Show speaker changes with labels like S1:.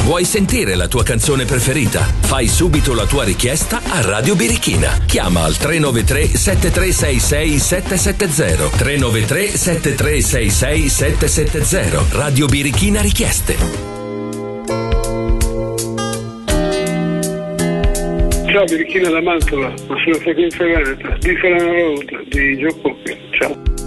S1: Vuoi sentire la tua canzone preferita? Fai subito la tua richiesta a Radio Birichina. Chiama al 393 7366 770. 393 7366 770. Radio Birichina Richieste.
S2: Ciao, Birichina da Mantova, ma sulla frequenza veneta, di Ferrano Road, di Gio Coppia. Ciao.